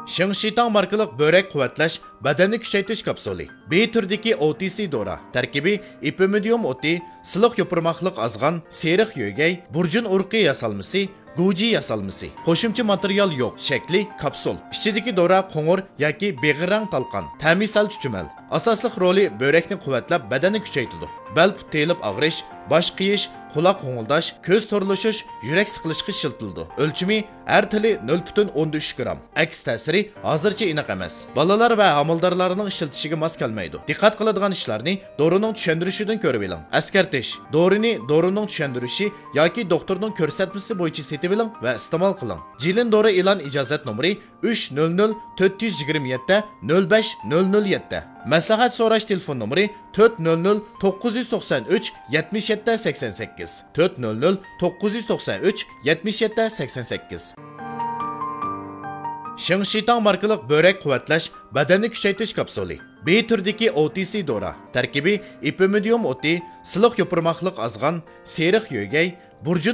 Shingshitang markalik börek quvvatlash, badanni kuchaytirish kapsuli. B turdagi OTC dora. Tarkibi ipimidium oti, siliq yopirmoqliq azg'an, seriq yo'gay, burjun urqi yasalmasi, Guji yasalmasi. Qo'shimcha material yo'q. Shakli kapsul. Ichidagi dora qo'ng'ir yoki beg'irang talqon. Ta'mi sal chuchumal. Asosli roli börekni quvvatlab, badanni kuchaytiradi. Bel telib og'rish, bosh qiyish, quloq qo'ng'ildash, ko'z to'rlishish, yurak siqilishga shiltildi. O'lchimi har tili 0.13 gram. Aks ta'siri hozircha aniq emas. Bolalar va homildorlarning ishiltishiga mos kelmaydi. Diqqat qiladigan ishlarni dorining tushuntirishidan ko'rib oling. Askartish. Dorini dorining tushuntirishi yoki doktorning ko'rsatmasi bo'yicha setib oling va iste'mol qiling. Jilin dori e'lon ijozat nomeri 300 427 05007. Maslahat so'rash telefon nomeri 400 993 77 88. 400 993 77 88. Shingshitang markalik börek quvvatlash, badanni kuchaytirish kapsuli. B turdagi OTC dora. Tarkibi ipimidium oti, siliq yopirmoqliq azg'an, seriq yo'gay, burjun